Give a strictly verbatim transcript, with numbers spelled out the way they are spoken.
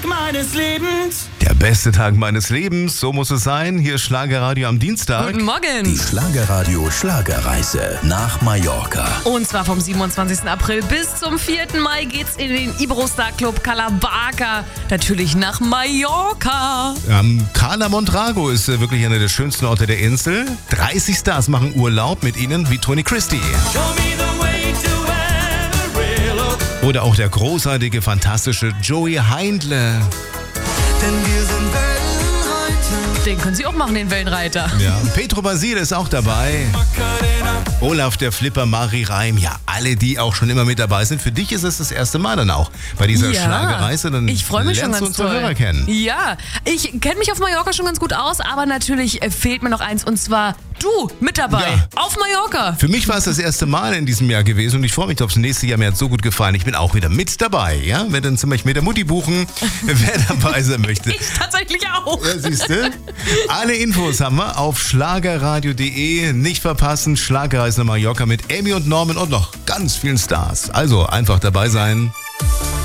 meines Lebens. Der beste Tag meines Lebens, so muss es sein. Hier ist Schlagerradio am Dienstag. Guten Morgen. Die Schlagerradio Schlagerreise nach Mallorca. Und zwar vom siebenundzwanzigsten April bis zum vierten Mai geht's in den Iberostar Club Calabaca. Natürlich nach Mallorca. Ähm, Cala Mondrago ist äh, wirklich einer der schönsten Orte der Insel. dreißig Stars machen Urlaub mit ihnen wie Tony Christie. Show me the way to Amarillo. Oder auch der großartige, fantastische Joey Heindle. Denn wir sind Wellenreiter. Den können Sie auch machen, den Wellenreiter. Ja. Petro Basil ist auch dabei. Macarena. Olaf der Flipper, Mari Reim, ja, alle, die auch schon immer mit dabei sind. Für dich ist es das erste Mal dann auch bei dieser Ja, Schlagerreise. Dann ich freue mich schon lernst ganz du unsere toll. Hörer kennen. Ja, ich kenne mich auf Mallorca schon ganz gut aus, aber natürlich äh, fehlt mir noch eins und zwar du mit dabei Ja. auf Mallorca. Für mich war es das erste Mal in diesem Jahr gewesen und ich freue mich aufs nächste Jahr. Mir hat so gut gefallen. Ich bin auch wieder mit dabei. Ja, werde ein Zimmer mit der Mutti buchen, wer dabei sein möchte. Ich tatsächlich auch. Ja, siehst du? Alle Infos haben wir auf schlagerradio punkt de. Nicht verpassen, Schlagerreise nach Mallorca mit Amy und Norman und noch ganz vielen Stars. Also einfach dabei sein.